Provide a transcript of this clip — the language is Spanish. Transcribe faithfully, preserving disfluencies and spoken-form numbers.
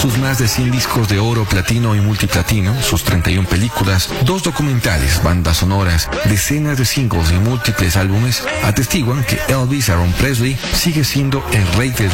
sus más de cien discos de oro, platino y multiplatino, sus treinta y una películas, dos documentales, bandas sonoras, decenas de singles y múltiples álbumes atestiguan que Elvis Aaron Presley sigue siendo el rey del